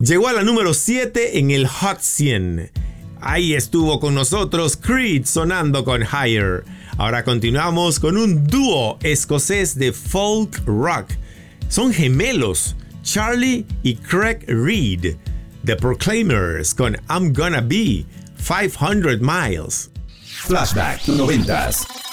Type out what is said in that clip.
Llegó a la número 7 en el Hot 100. Ahí estuvo con nosotros Creed sonando con Higher. Ahora continuamos con un dúo escocés de folk rock. Son gemelos, Charlie y Craig Reed. The Proclaimers con I'm Gonna Be 500 Miles. Flashback 90s.